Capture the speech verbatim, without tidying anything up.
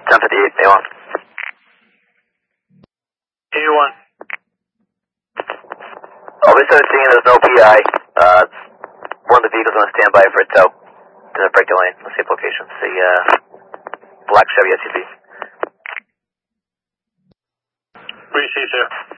ten fifty-eight, A one. A one. All we started seeing there's no P I. Uh, one of the vehicles on standby for a tow. Didn't break the lane. Let's see location. See, uh, black Chevy S U V. Three C, sir.